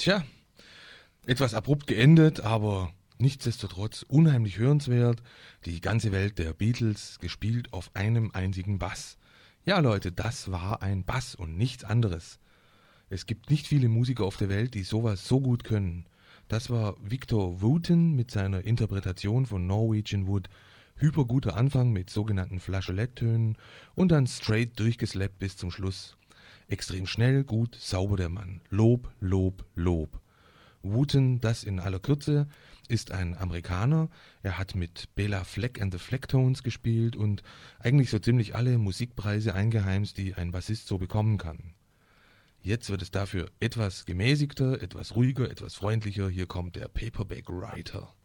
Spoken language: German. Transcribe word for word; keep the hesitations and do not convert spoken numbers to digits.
Tja, etwas abrupt geendet, aber nichtsdestotrotz unheimlich hörenswert. Die ganze Welt der Beatles gespielt auf einem einzigen Bass. Ja Leute, das war ein Bass und nichts anderes. Es gibt nicht viele Musiker auf der Welt, die sowas so gut können. Das war Victor Wooten mit seiner Interpretation von Norwegian Wood. Hyperguter Anfang mit sogenannten Flageoletttönen und dann straight durchgeslappt bis zum Schluss. Extrem schnell, gut, sauber der Mann. Lob, Lob, Lob. Wooten, das in aller Kürze, ist ein Amerikaner. Er hat mit Bela Fleck and the Flecktones gespielt und eigentlich so ziemlich alle Musikpreise eingeheimst, die ein Bassist so bekommen kann. Jetzt wird es dafür etwas gemäßigter, etwas ruhiger, etwas freundlicher. Hier kommt der Paperback Writer.